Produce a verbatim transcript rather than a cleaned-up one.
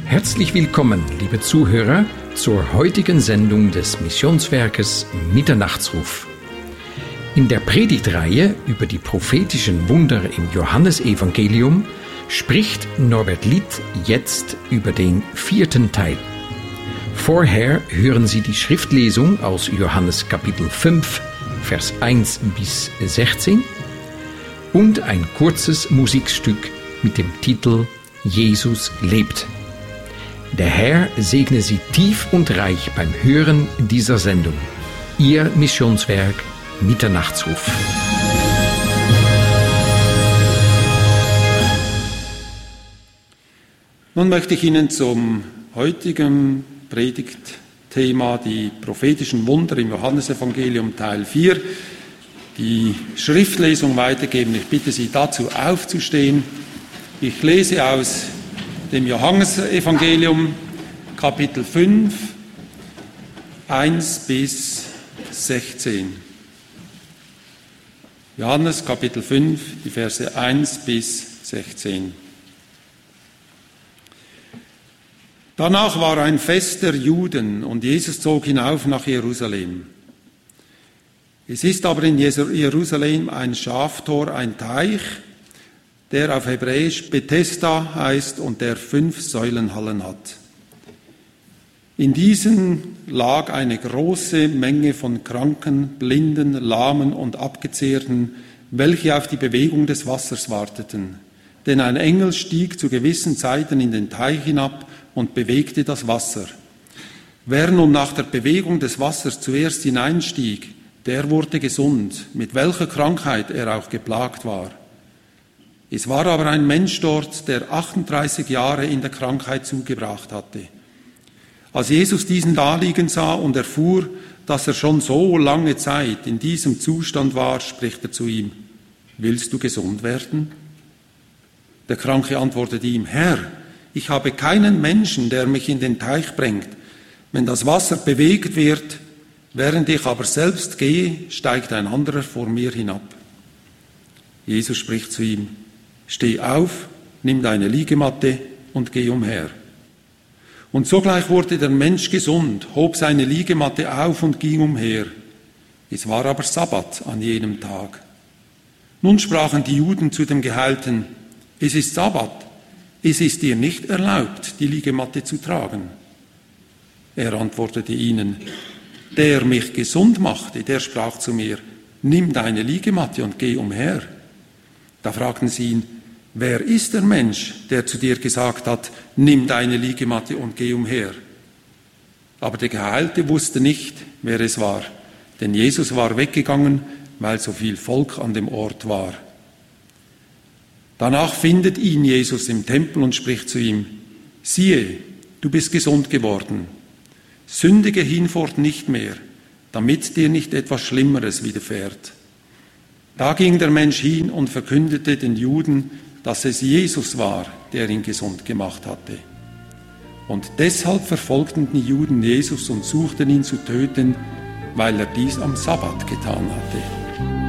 Herzlich willkommen, liebe Zuhörer, zur heutigen Sendung des Missionswerkes Mitternachtsruf. In der Predigtreihe über die prophetischen Wunder im Johannesevangelium spricht Norbert Litt jetzt über den vierten Teil. Vorher hören Sie die Schriftlesung aus Johannes Kapitel fünf, Vers eins bis sechzehn und ein kurzes Musikstück mit dem Titel Jesus lebt. Der Herr segne Sie tief und reich beim Hören dieser Sendung. Ihr Missionswerk Mitternachtsruf. Nun möchte ich Ihnen zum heutigen Predigtthema die prophetischen Wunder im Johannesevangelium Teil vier die Schriftlesung weitergeben. Ich bitte Sie dazu aufzustehen. Ich lese aus dem Johannesevangelium Kapitel fünf, eins bis sechzehn. Johannes Kapitel fünf, die Verse eins bis sechzehn. Danach war ein Fest der Juden und Jesus zog hinauf nach Jerusalem. Es ist aber in Jerusalem ein Schaftor, ein Teich, der auf Hebräisch Bethesda heißt und der fünf Säulenhallen hat. In diesen lag eine große Menge von Kranken, Blinden, Lahmen und Abgezehrten, welche auf die Bewegung des Wassers warteten. Denn ein Engel stieg zu gewissen Zeiten in den Teich hinab und bewegte das Wasser. Wer nun nach der Bewegung des Wassers zuerst hineinstieg, der wurde gesund, mit welcher Krankheit er auch geplagt war. Es war aber ein Mensch dort, der achtunddreißig Jahre in der Krankheit zugebracht hatte. Als Jesus diesen daliegen sah und erfuhr, dass er schon so lange Zeit in diesem Zustand war, spricht er zu ihm: Willst du gesund werden? Der Kranke antwortete ihm: Herr, ich habe keinen Menschen, der mich in den Teich bringt. Wenn das Wasser bewegt wird, während ich aber selbst gehe, steigt ein anderer vor mir hinab. Jesus spricht zu ihm: Steh auf, nimm deine Liegematte und geh umher. Und sogleich wurde der Mensch gesund, hob seine Liegematte auf und ging umher. Es war aber Sabbat an jenem Tag. Nun sprachen die Juden zu dem Geheilten: Es ist Sabbat, es ist dir nicht erlaubt, die Liegematte zu tragen. Er antwortete ihnen: Der mich gesund machte, der sprach zu mir: Nimm deine Liegematte und geh umher. Da fragten sie ihn: Wer ist der Mensch, der zu dir gesagt hat, nimm deine Liegematte und geh umher? Aber der Geheilte wusste nicht, wer es war, denn Jesus war weggegangen, weil so viel Volk an dem Ort war. Danach findet ihn Jesus im Tempel und spricht zu ihm: Siehe, du bist gesund geworden. Sündige hinfort nicht mehr, damit dir nicht etwas Schlimmeres widerfährt. Da ging der Mensch hin und verkündete den Juden, dass es Jesus war, der ihn gesund gemacht hatte. Und deshalb verfolgten die Juden Jesus und suchten ihn zu töten, weil er dies am Sabbat getan hatte.